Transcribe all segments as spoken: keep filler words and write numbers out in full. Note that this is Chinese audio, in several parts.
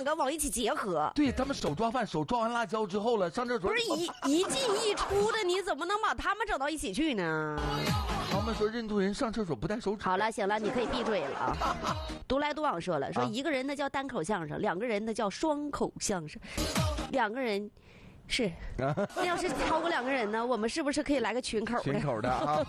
个往一起结合。 对，他们手抓饭，手抓完辣椒之后了，上厕所不是一一进一出的，你怎么能把他们整到一起去呢？ 他们说印度人上厕所不带手指。 好了，行了，你可以闭嘴了啊。独来独往说了，说一个人呢叫单口相声，两个人呢叫双口相声，两个人。是，那要是超过两个人呢，我们是不是可以来个群口的？ 群口的啊。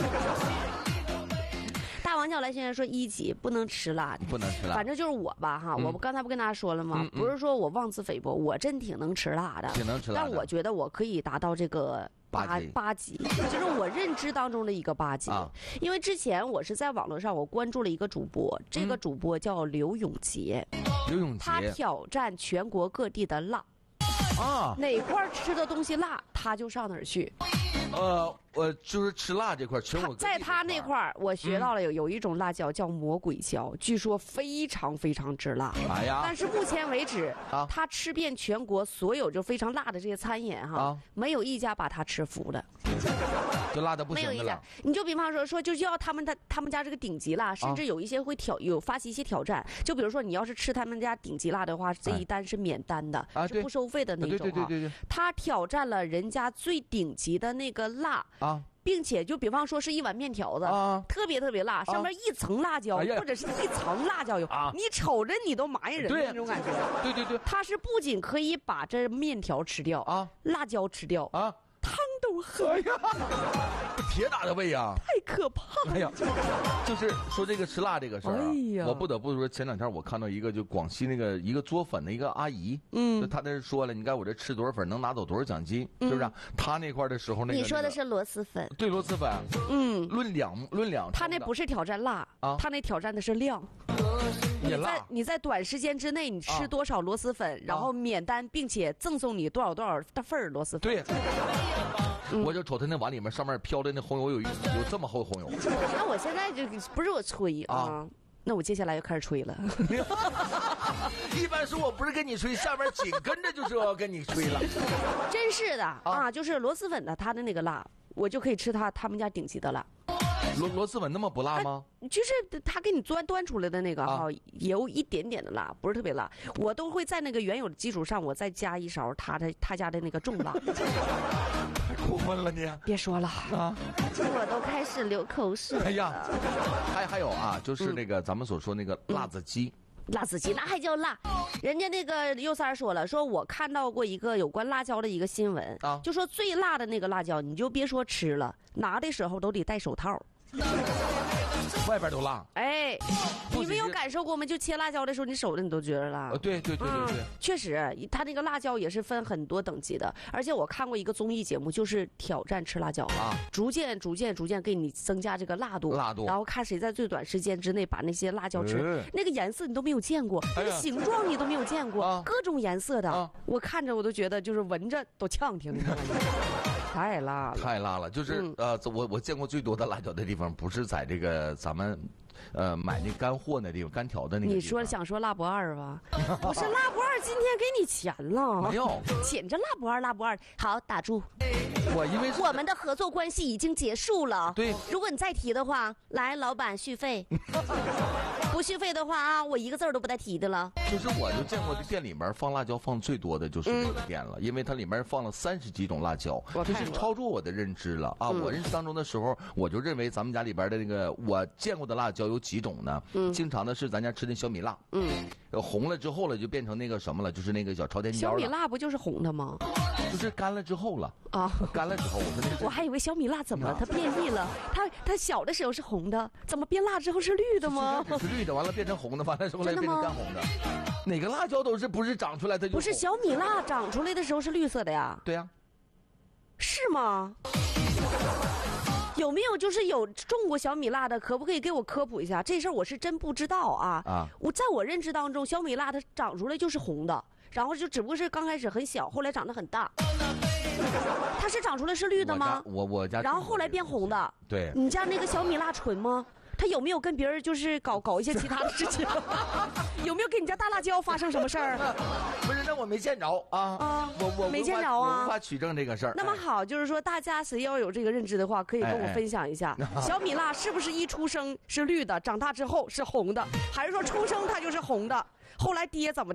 大王叫来先生说一级不能吃辣的， 不能吃辣。 反正就是我吧哈，嗯、我刚才不跟大家说了吗？嗯嗯、不是说我妄自菲薄，我真挺能吃辣的， 挺能吃辣的。 但我觉得我可以达到这个。八八级，就是我认知当中的一个八级。啊、因为之前我是在网络上我关注了一个主播，这个主播叫刘永杰， 刘永杰， 他挑战全国各地的辣。啊，哪块吃的东西辣，他就上哪儿去。 呃，我就是吃辣这块，全我在他那块我学到了有有一种辣椒叫魔鬼椒，嗯、据说非常非常之辣。 哎呀！ 但是目前为止，啊、他吃遍全国所有就非常辣的这些餐饮哈，啊、没有一家把他吃服的。 就辣的不行的了。 没有一家，你就比方说说，就要他们他他们家这个顶级辣，甚至有一些会挑有发起一些挑战。就比如说，你要是吃他们家顶级辣的话，这一单是免单的， 啊、 是不收费的那种。 对对对对对。 他挑战了人家最顶级的那个辣啊。并且就比方说是一碗面条子，啊、特别特别辣，上面一层辣椒，啊、或者是一层辣椒油，啊、你瞅着你都麻人的那种感觉。 对对对， 它是不仅可以把这面条吃掉啊，辣椒吃掉啊。汤都喝呀， 铁打的胃呀， 太可怕了！ 哎呀，就是说这个吃辣这个事儿啊，哎呀，我不得不说，前两天我看到一个就广西那个一个做粉的一个阿姨，嗯，就她那说了，你看我这吃多少粉能拿走多少奖金，嗯、是不是？她那块的时候那个， 你说的是螺蛳粉， 对，螺蛳粉，嗯，论两论两， 她那不是挑战辣啊，她那挑战的是量。你在你在短时间之内，你吃多少螺蛳粉，啊、然后免单，并且赠送你多少多少的份儿螺蛳粉。 对。嗯、我就瞅他那碗里面上面飘的那红油有有这么厚红油。 那我现在就不是我吹啊，啊那我接下来又开始吹了。 一般说我不是跟你吹，下边紧跟着就是要跟你吹了。 真是的 啊, 啊，就是螺蛳粉的它的那个辣，我就可以吃他他们家顶级的辣。 螺螺蛳粉那么不辣吗？ 啊、就是他给你端端出来的那个哈、啊，有一点点的辣，不是特别辣。我都会在那个原有的基础上，我再加一勺他的他家的那个重辣。 太过分了你！ 别说了啊，我都开始流口水了。哎呀， 还还有啊，就是那个、嗯、咱们所说那个辣子鸡。 辣子鸡那还叫辣？人家那个右三说了，说我看到过一个有关辣椒的一个新闻啊，就说最辣的那个辣椒，你就别说吃了，拿的时候都得戴手套。 外边都辣， 哎，你没有感受过吗？就切辣椒的时候，你手的你都觉得辣。 呃，对对对对对， 嗯、确实，它那个辣椒也是分很多等级的。而且我看过一个综艺节目，就是挑战吃辣椒啊，逐渐逐渐逐渐给你增加这个辣度， 辣度， 然后看谁在最短时间之内把那些辣椒吃，嗯、那个颜色你都没有见过，那个形状你都没有见过，哎、各种颜色的，啊、我看着我都觉得就是闻着都呛挺。太辣了， 太辣了！就是、嗯、呃，我我见过最多的辣椒的地方，不是在这个咱们，呃，买那干货那地方，干条的那个地方。 你说想说辣不二吧？不是辣不二，今天给你钱了。 没有， 捡着辣不二，辣不二。好，打住。 我因为我们的合作关系已经结束了。 对， 如果你再提的话，来，老板续费。不续费的话啊，我一个字儿都不带提的了。 就是我就见过这店里面放辣椒放最多的就是这个店了，嗯、因为它里面放了三十几种辣椒，这是超出我的认知了啊！嗯、我认识当中的时候，我就认为咱们家里边的那个我见过的辣椒有几种呢？嗯，经常的是咱家吃的小米辣，嗯，红了之后了就变成那个什么了，就是那个小朝天椒了。 小米辣不就是红的吗？ 就是干了之后了啊，干了之后，我说那我还以为小米辣怎么了？它变异了？它它小的时候是红的，怎么变辣之后是绿的吗？ 是绿的，完了变成红的，完了之后来变成干红的。哪个辣椒都是不是长出来它就不是小米辣长出来的时候是绿色的呀？ 对呀， 是吗？有没有就是有种过小米辣的，可不可以给我科普一下？这事儿我是真不知道啊！啊，我在我认知当中，小米辣它长出来就是红的，然后就只不过是刚开始很小，后来长得很大。它是长出来是绿的吗？ 我我家， 然后后来变红的。 对， 你家那个小米辣纯吗？他有没有跟别人就是搞搞一些其他的事情？有没有跟你家大辣椒发生什么事儿？ 不是，那我没见着啊啊，我我没见着啊， 我无法取证这个事儿。 那么好，就是说大家谁要有这个认知的话，可以跟我分享一下，哎哎小米辣是不是一出生是绿的，长大之后是红的，还是说出生它就是红的，后来爹怎么？